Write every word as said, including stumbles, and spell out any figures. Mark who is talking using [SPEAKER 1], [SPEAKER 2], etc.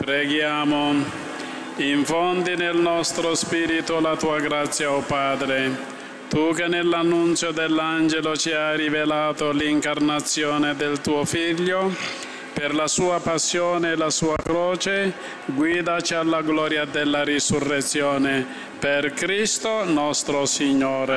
[SPEAKER 1] Preghiamo. Infondi nel nostro spirito la tua grazia, o Padre. Tu che nell'annunzio dell'angelo ci hai rivelato l'incarnazione del tuo Figlio, per la sua passione e la sua croce, guidaci alla gloria della risurrezione. Per Cristo nostro Signore.